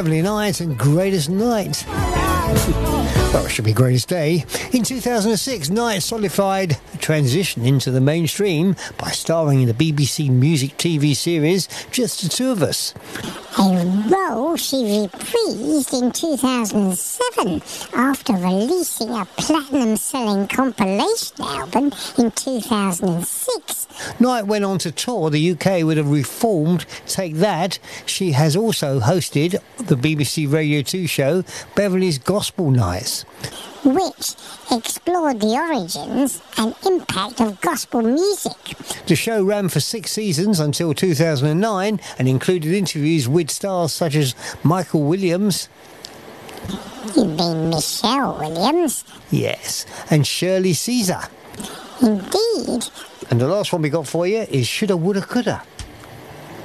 Beverly Knight and Greatest Night. Well, it should be Greatest Day. In 2006, Knight solidified a transition into the mainstream by starring in the BBC Music TV series Just the Two of Us. A role she reprised in 2007 after releasing a platinum-selling compilation album in 2006. Knight went on to tour the UK with a reformed Take That. She has also hosted the BBC Radio 2 show Beverly's Gospel Nights, which explored the origins and impact of gospel music. The show ran for 6 seasons until 2009 and included interviews with stars such as Michael Williams. You mean Michelle Williams? Yes, and Shirley Caesar. Indeed. And the last one we got for you is Shoulda, Woulda, Coulda.